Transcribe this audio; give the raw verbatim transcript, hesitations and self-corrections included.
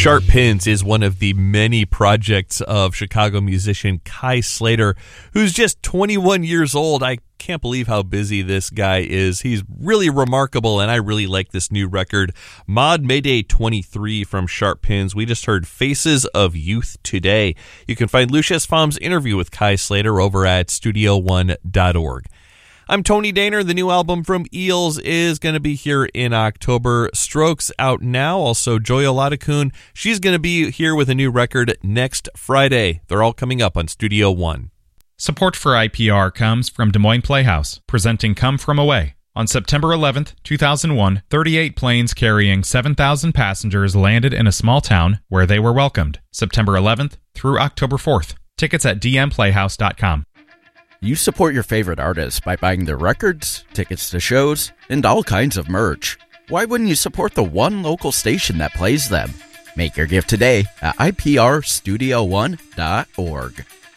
Sharp Pins is one of the many projects of Chicago musician Kai Slater, who's just twenty-one years old. I can't believe how busy this guy is. He's really remarkable, and I really like this new record, Mod Mayday twenty-three from Sharp Pins. We just heard Faces of Youth Today. You can find Lucius Pfahm's interview with Kai Slater over at studio one dot org. I'm Tony Daner. The new album from Eels is going to be here in October. Strokes out now. Also, Joy Oladokun, she's going to be here with a new record next Friday. They're all coming up on Studio One. Support for I P R comes from Des Moines Playhouse, presenting Come From Away. On September eleventh, two thousand one, thirty-eight planes carrying seven thousand passengers landed in a small town where they were welcomed. September eleventh through October fourth. Tickets at d m playhouse dot com. You support your favorite artists by buying their records, tickets to shows, and all kinds of merch. Why wouldn't you support the one local station that plays them? Make your gift today at I P R studio one dot org.